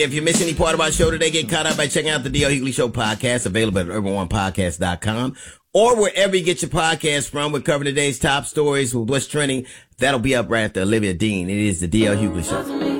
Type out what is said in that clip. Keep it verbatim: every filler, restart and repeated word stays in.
If you miss any part of our show today, get caught up by checking out the D L Hughley Show podcast, available at urban one podcast dot com or wherever you get your podcast from. We're covering today's top stories with what's trending. That'll be up right after Olivia Dean. It is the D L Hughley Show.